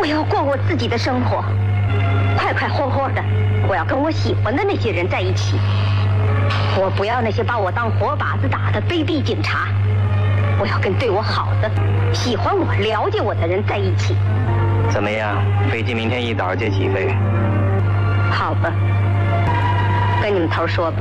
我要过我自己的生活，快快活活的。我要跟我喜欢的那些人在一起。我不要那些把我当活靶子打的卑鄙警察。我要跟对我好的、喜欢我、了解我的人在一起。 怎么样？飞机明天一早就起飞。 好吧，跟你们头说吧。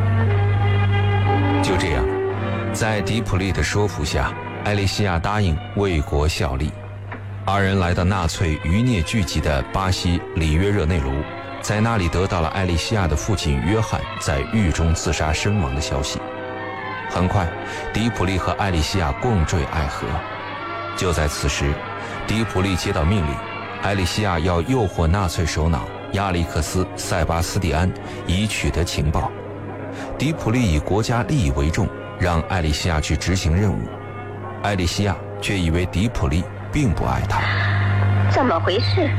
就这样，在迪普利的说服下，艾莉西亚答应为国效力。二人来到纳粹余孽聚集的巴西里约热内卢，在那里得到了艾莉西亚的父亲约翰在狱中自杀身亡的消息。很快，迪普利和艾莉西亚共坠爱河。就在此时，迪普利接到命令，艾莉西亚要诱惑纳粹首脑亚历克斯·塞巴斯蒂安以取得情报。迪普利以国家利益为重，让艾莉西亚去执行任务。艾莉西亚却以为迪普利并不爱她。 怎么回事？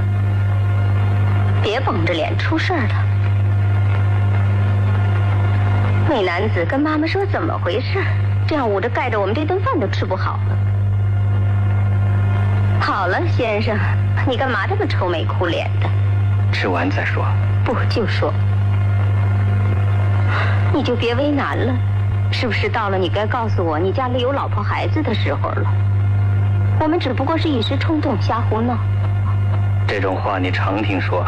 别绷着脸出事了。美男子跟妈妈说怎么回事，这样捂着盖着我们这顿饭都吃不好了。好了，先生，你干嘛这么愁眉苦脸的？ 吃完再说。 不，就说。你就别为难了，是不是到了你该告诉我你家里有老婆孩子的时候了？我们只不过是一时冲动瞎胡闹。 这种话你常听说。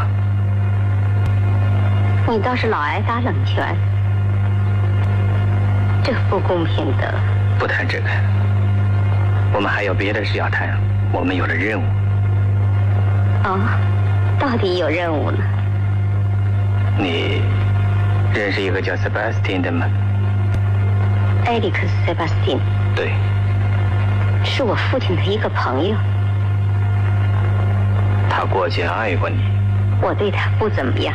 你倒是老爱打冷拳，这不公平的。 不谈这个，我们还有别的事要谈。我们有了任务。 哦，到底有任务呢？ 你认识一个叫 Sebastian 的吗？ 埃里克斯·塞巴斯汀。 对， 是我父亲的一个朋友。 他过去爱过你。 我对他不怎么样。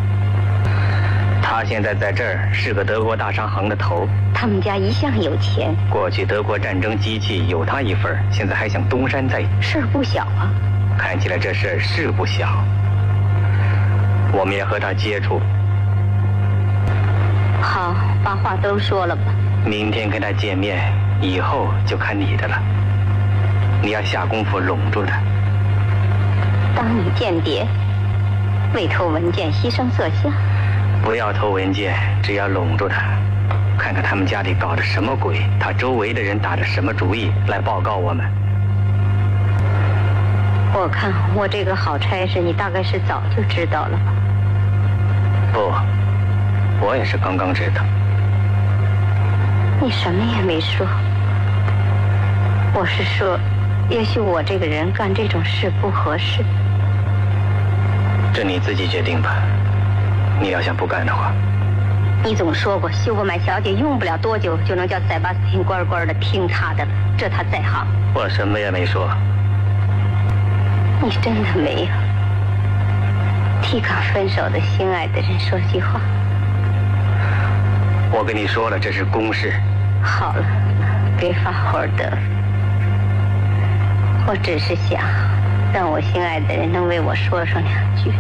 他现在在这儿是个德国大商行的头。 他们家一向有钱。 过去德国战争机器有他一份，现在还想东山再起。 事儿不小啊。 看起来这事儿是不小。我们也和他接触。 好，把话都说了吧。 明天跟他见面，以后就看你的了。你要下功夫拢住他。 当你间谍，为偷文件牺牲色相。 不要偷文件，只要拢住他，看看他们家里搞的什么鬼，他周围的人打着什么主意，来报告我们。 我看我这个好差事，你大概是早就知道了吧？ 不，我也是刚刚知道。 你什么也没说。我是说，也许我这个人干这种事不合适。 这你自己决定吧。你要想不干的话， 你总说过休伯曼小姐用不了多久就能叫塞巴斯汀乖乖的听她的了，这她在行。 我什么也没说。 你真的没有替刚分手的心爱的人说句话？ 我跟你说了，这是公事。 好了，别发火得。我只是想让我心爱的人能为我说上两句。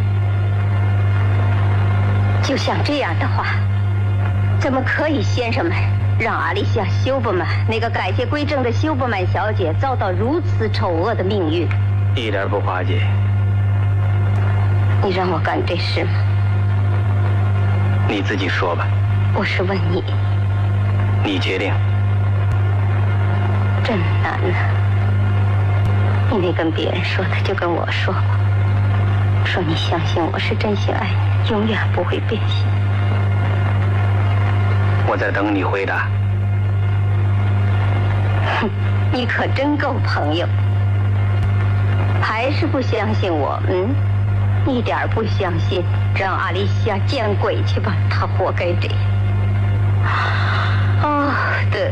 就像这样的话，怎么可以，先生们，让阿丽西亚·休伯曼那个改邪归正的休伯曼小姐遭到如此丑恶的命运？ 一点不滑稽。 你让我干这事吗？ 你自己说吧。 我是问你。 你决定。 真难啊！你没跟别人说的，就跟我说吧。说你相信我是真心爱你，永远不会变心。 我在等你回答。 哼，你可真够朋友。还是不相信我？一点不相信。让阿丽西亚见鬼去吧，她活该这样。哦，对，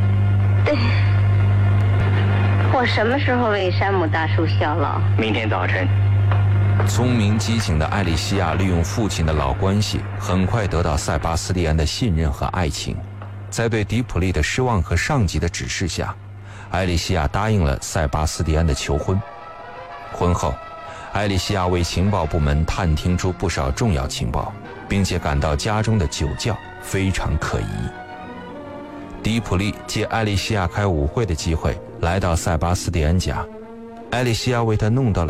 我什么时候为山姆大叔效劳？ 明天早晨。 聪明机警的艾莉西亚利用父亲的老关系，很快得到塞巴斯蒂安的信任和爱情。在对迪普利的失望和上级的指示下，艾莉西亚答应了塞巴斯蒂安的求婚。婚后，艾莉西亚为情报部门探听出不少重要情报，并且感到家中的酒窖非常可疑。迪普利借艾莉西亚开舞会的机会来到塞巴斯蒂安家，艾莉西亚为他弄到了